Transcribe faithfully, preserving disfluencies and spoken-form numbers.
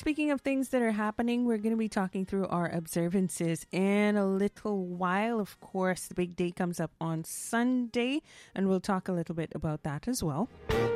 speaking of things that are happening, we're going to be talking through our observances in a little while. Of course, the big day comes up on Sunday, and we'll talk a little bit about that as well.